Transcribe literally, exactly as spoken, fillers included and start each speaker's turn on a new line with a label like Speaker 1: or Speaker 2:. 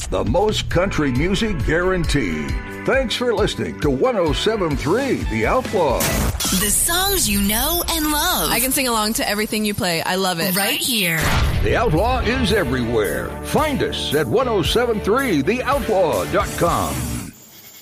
Speaker 1: the most country music guaranteed. Thanks for listening to one oh seven point three The Outlaw.
Speaker 2: The songs you know and love.
Speaker 3: I can sing along to everything you play. I love it.
Speaker 2: Right here.
Speaker 1: The Outlaw is everywhere. Find us at ten seventy-three the outlaw dot com.